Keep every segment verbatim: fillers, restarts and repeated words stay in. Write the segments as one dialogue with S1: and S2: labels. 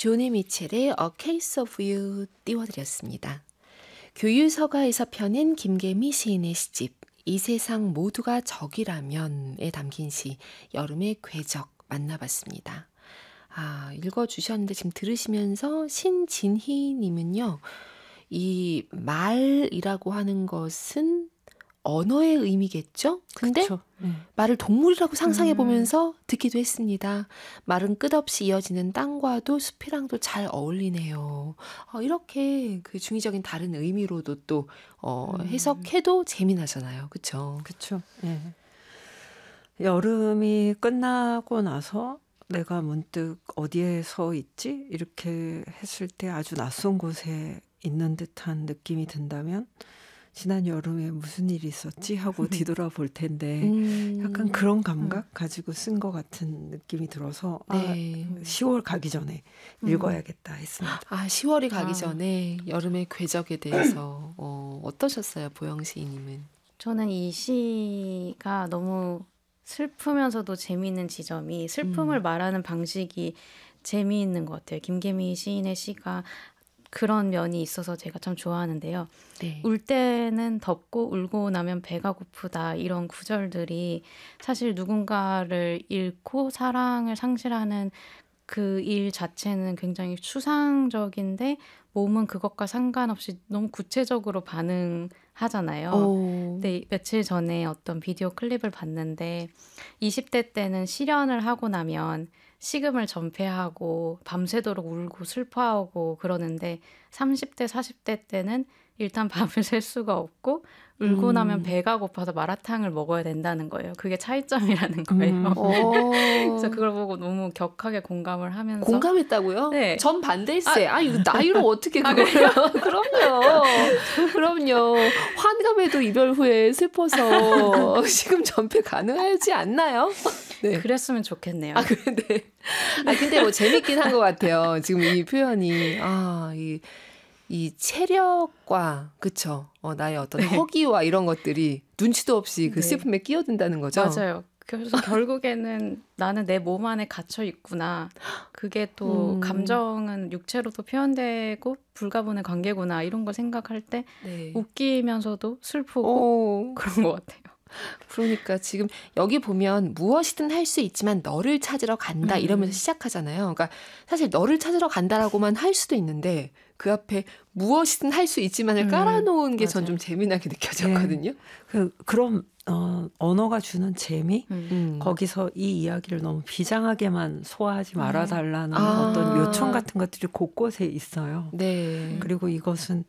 S1: 조니 미첼의 A Case of You 띄워드렸습니다. 교유서가에서 펴낸 김계미 시인의 시집 이 세상 모두가 적이라면에 담긴 시 여름의 궤적 만나봤습니다. 아, 읽어주셨는데 지금 들으시면서 신진희 님은요. 이 말이라고 하는 것은 언어의 의미겠죠? 근데
S2: 그쵸. 네.
S1: 말을 동물이라고 상상해보면서 음. 듣기도 했습니다. 말은 끝없이 이어지는 땅과도 숲이랑도 잘 어울리네요. 어, 이렇게 그 중의적인 다른 의미로도 또 어, 음. 해석해도 재미나잖아요. 그렇죠?
S2: 그렇죠. 네. 여름이 끝나고 나서 내가 문득 어디에 서 있지? 이렇게 했을 때 아주 낯선 곳에 있는 듯한 느낌이 든다면 지난 여름에 무슨 일이 있었지 하고 뒤돌아볼 텐데 음. 약간 그런 감각 음. 가지고 쓴 것 같은 느낌이 들어서 네. 아, 시월 가기 전에 음. 읽어야겠다 했습니다.
S1: 아, 시월이 가기 아. 전에 여름의 궤적에 대해서 어, 어떠셨어요? 보영 시인님은?
S3: 저는 이 시가 너무 슬프면서도 재미있는 지점이 슬픔을 음. 말하는 방식이 재미있는 것 같아요. 김계미 시인의 시가 그런 면이 있어서 제가 참 좋아하는데요. 네. 울 때는 덥고 울고 나면 배가 고프다 이런 구절들이 사실 누군가를 잃고 사랑을 상실하는 그 일 자체는 굉장히 추상적인데 몸은 그것과 상관없이 너무 구체적으로 반응하잖아요. 오. 근데 며칠 전에 어떤 비디오 클립을 봤는데 이십 대 때는 실연을 하고 나면 식음을 전폐하고 밤새도록 울고 슬퍼하고 그러는데 삼십 대, 사십 대 때는 일단 밤을 셀 수가 없고 울고 음. 나면 배가 고파서 마라탕을 먹어야 된다는 거예요. 그게 차이점이라는 거예요. 음. 그래서 그걸 보고 너무 격하게 공감을 하면서
S1: 공감했다고요?
S3: 네.
S1: 전 반대일세. 아, 아 이거 나이로 어떻게 그거를. 아, 그럼요. 그럼요. 환갑에도 이별 후에 슬퍼서 지금 전폐 가능하지 않나요?
S3: 네. 그랬으면 좋겠네요.
S1: 아, 근데, 아, 근데 뭐 재밌긴 한 것 같아요. 지금 이 표현이, 아, 이, 이 체력과, 그쵸. 어, 나의 어떤 네. 허기와 이런 것들이 눈치도 없이 그 네. 슬픔에 끼어든다는 거죠.
S3: 맞아요. 그래서 결국에는 나는 내 몸 안에 갇혀 있구나. 그게 또 음. 감정은 육체로도 표현되고 불가분의 관계구나. 이런 걸 생각할 때 네. 웃기면서도 슬프고 오. 그런 것 같아요.
S1: 그러니까 지금 여기 보면 무엇이든 할 수 있지만 너를 찾으러 간다 이러면서 음. 시작하잖아요. 그러니까 사실 너를 찾으러 간다라고만 할 수도 있는데 그 앞에 무엇이든 할 수 있지만을 음. 깔아놓은 게 전 좀 재미나게 느껴졌거든요.
S2: 네. 그, 그럼 어, 언어가 주는 재미? 음. 거기서 이 이야기를 너무 비장하게만 소화하지 말아달라는 아. 어떤 요청 같은 것들이 곳곳에 있어요.
S1: 네.
S2: 그리고 이것은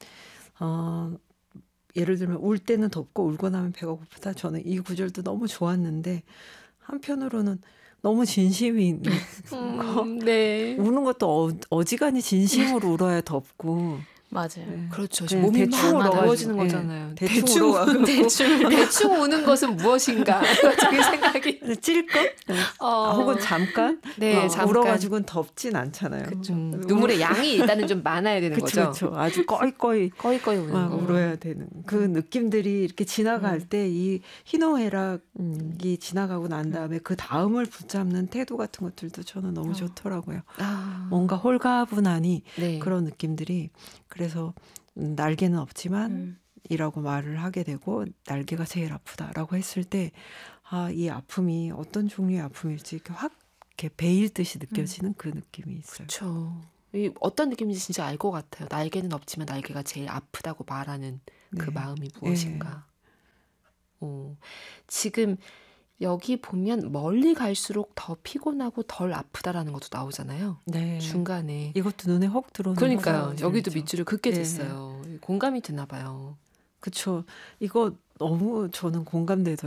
S2: 어, 예를 들면 울 때는 덥고 울고 나면 배가 고프다. 저는 이 구절도 너무 좋았는데 한편으로는 너무 진심이 있는 거.
S1: 음, 네.
S2: 우는 것도 어, 어지간히 진심으로 울어야 덥고.
S3: 맞아요. 네.
S1: 그렇죠. 몸이 막 울어지는 거잖아요.
S2: 네. 대충
S1: 대충, 대충, 대충 우는 것은 무엇인가. 저기 생각이.
S2: 찔끔? 어. 혹은 잠깐?
S1: 네,
S2: 어,
S1: 잠깐.
S2: 울어가지고는 덥진 않잖아요.
S1: 그렇죠. 음. 눈물의 양이 일단은 좀 많아야 되는
S2: 그쵸,
S1: 거죠.
S2: 그렇죠. 아주 꺼이꺼이.
S1: 꺼이꺼이 우는 거.
S2: 울어야 되는. 그 음. 느낌들이 이렇게 지나갈 음. 때 이 희노애락이 음. 지나가고 난 다음에 그 다음을 붙잡는 태도 같은 것들도 저는 너무 어. 좋더라고요. 아. 뭔가 홀가분하니 네. 그런 느낌들이. 그래서 날개는 없지만 음. 이라고 말을 하게 되고 날개가 제일 아프다라고 했을 때 아, 이 아픔이 어떤 종류의 아픔일지 이렇게 확 이렇게 베일듯이 느껴지는 음. 그 느낌이 있어요.
S1: 그렇죠. 이 어떤 느낌인지 진짜 알 것 같아요. 날개는 없지만 날개가 제일 아프다고 말하는 그 네. 마음이 무엇인가. 네. 어, 지금 여기 보면 멀리 갈수록 더 피곤하고 덜 아프다라는 것도 나오잖아요. 네. 중간에.
S2: 이것도 눈에 혹 들어오는
S1: 그러니까요. 여기도 밑줄을 긋게 됐어요. 네. 공감이 되나 봐요.
S2: 그렇죠. 이거 너무 저는 공감되더라고요.